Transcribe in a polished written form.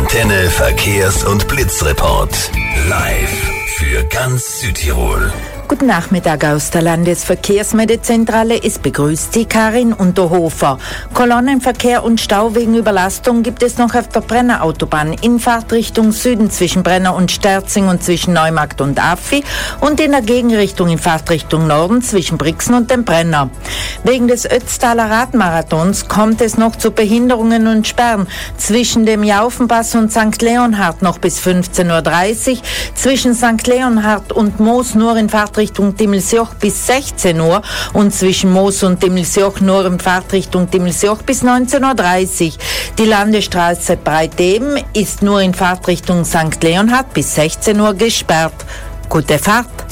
Antenne Verkehrs- und Blitzreport. Live für ganz Südtirol. Guten Nachmittag aus der Landesverkehrsmeldezentrale. Es begrüßt Sie Karin Unterhofer. Kolonnenverkehr und Stau wegen Überlastung gibt es noch auf der Brenner Autobahn in Fahrtrichtung Süden zwischen Brenner und Sterzing und zwischen Neumarkt und Affi und in der Gegenrichtung in Fahrtrichtung Norden zwischen Brixen und dem Brenner. Wegen des Ötztaler Radmarathons kommt es noch zu Behinderungen und Sperren zwischen dem Jaufenpass und St. Leonhard noch bis 15.30 Uhr, zwischen St. Leonhard und Moos nur in Fahrtrichtung Dimmelsjoch bis 16 Uhr und zwischen Moos und Dimmelsjoch nur in Fahrtrichtung Dimmelsjoch bis 19.30 Uhr. Die Landesstraße Breiteben ist nur in Fahrtrichtung St. Leonhard bis 16 Uhr gesperrt. Gute Fahrt!